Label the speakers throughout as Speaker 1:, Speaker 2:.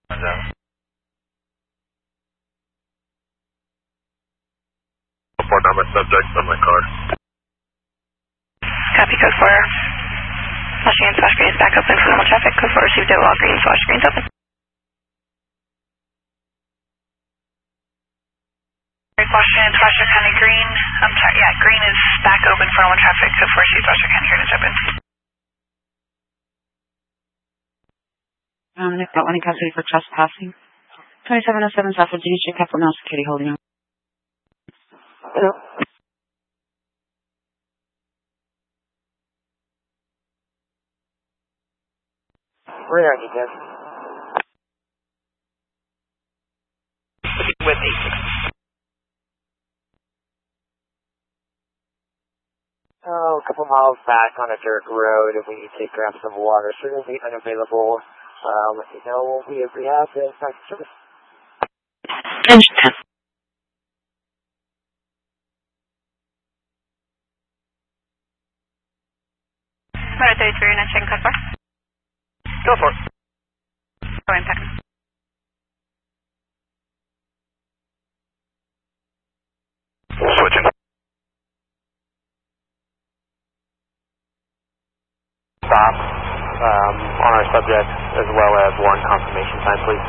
Speaker 1: Report on my subject on my car.
Speaker 2: Copy, code 4. Flashing and flash green is back open for normal traffic. Code 4 received at wall green, flash green's open. Washington, Foster County green. Green is back open for normal traffic. Code 4 received Foster County green is open.
Speaker 3: I've got one in custody for trespassing. 2707 South of DJ Pepper Mill Security holding on.
Speaker 4: Hello. Where are you, Jeff?
Speaker 2: With me.
Speaker 4: Oh, a couple miles back on a dirt road, if we need to grab some water. So we'll be unavailable. Let you know if we have the fact service.
Speaker 3: Engine 10.
Speaker 2: Motor 33, not checking code 4.
Speaker 1: Go for it.
Speaker 2: Go impact.
Speaker 1: Switching. Stop on our subject as well as warrant confirmation time, please.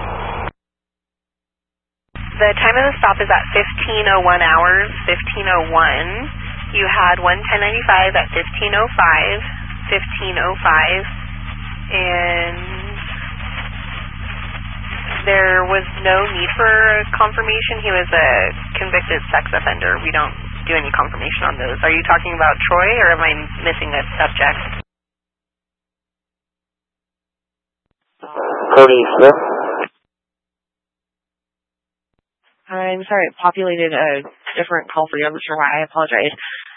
Speaker 2: The time of the stop is at 15:01 hours, 15:01. You had 11095 at 15:05, 15:05, and there was no need for confirmation. He was a convicted sex offender. We don't do any confirmation on those. Are you talking about Troy, or am I missing a subject?
Speaker 4: Cody Smith.
Speaker 3: I'm sorry, it populated a different call for you. I'm not sure why. I apologize.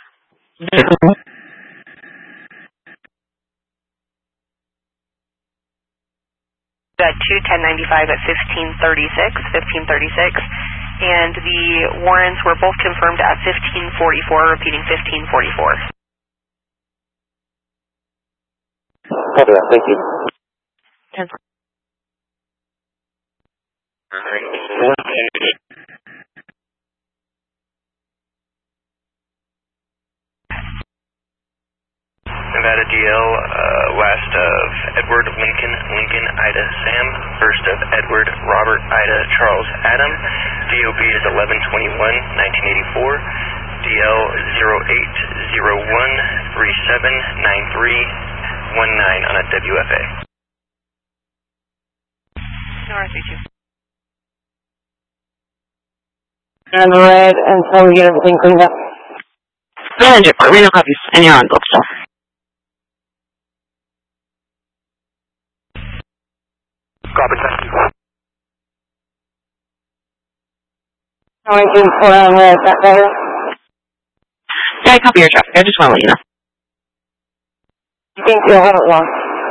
Speaker 2: At 21095 at 1536, and the warrants were both confirmed at 1544, repeating 1544.
Speaker 4: Copy that, thank you.
Speaker 3: 10.
Speaker 1: Nevada DL, last of Edward Lincoln, Ida Sam, first of Edward Robert Ida Charles Adam. DOB is 11/21/1984. DL 0801379319 on a WFA.
Speaker 2: No RC2.
Speaker 4: And red until we get everything cleaned up.
Speaker 3: Manager, we don't have you, and you're on book stuff.
Speaker 1: Copy, thank you.
Speaker 4: Anything around red, is that better?
Speaker 3: Yeah, I copy your traffic. I just want to let you know.
Speaker 4: You think you'll have it long?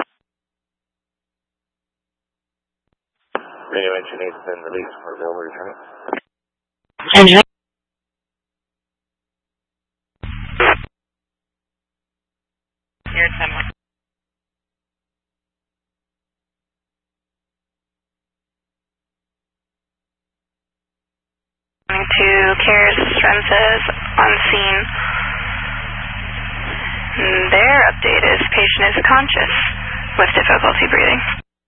Speaker 1: Radio engine has been released for available return.
Speaker 3: Engine.
Speaker 2: You're at 10-1. To CARES Renses on scene. Their update is patient is conscious with difficulty breathing.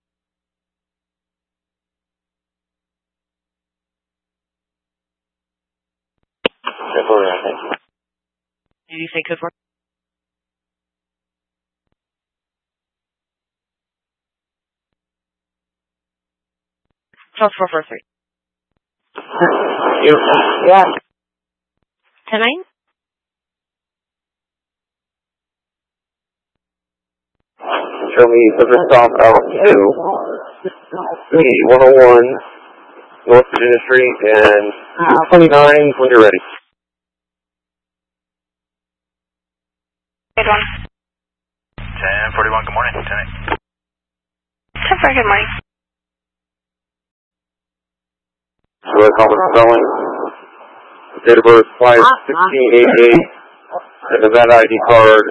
Speaker 3: Did you say code 4? Charles 443.
Speaker 4: Yeah.
Speaker 3: 10-9?
Speaker 4: Show me the stop out to 101 North Virginia Street and 29 when you're ready.
Speaker 2: Good one.
Speaker 1: 1041, good morning. 10-8.
Speaker 2: 10-4, good morning.
Speaker 4: So I call it spelling. Date of birth 5/16/88. Nevada ID card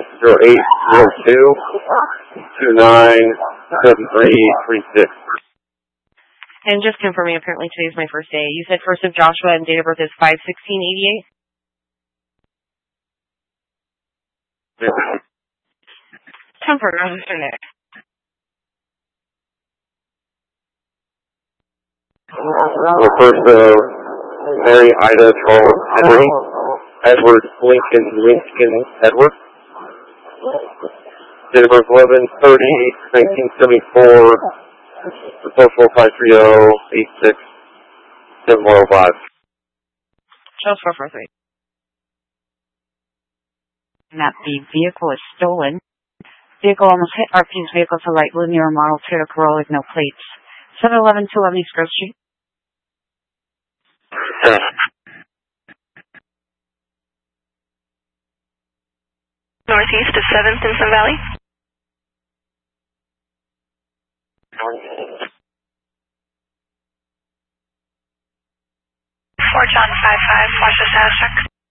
Speaker 4: 0802297336.
Speaker 3: And just confirming, apparently today's my first day. You said 1st of Joshua and date of birth is 5/16/88? Confirm, Mr. Nick.
Speaker 1: The first, Mary Ida Charles Henry, Edward Lincoln Edward. Date of birth 11/30/1974. Social 530-86-7105.
Speaker 3: Charles 443. That the vehicle is stolen. Vehicle almost hit RP's vehicle to light blue near a model Toyota Corolla with no plates. 711 211 East Grove Street.
Speaker 2: Northeast of 7th in Sun Valley. Fort John 55, watch the status check.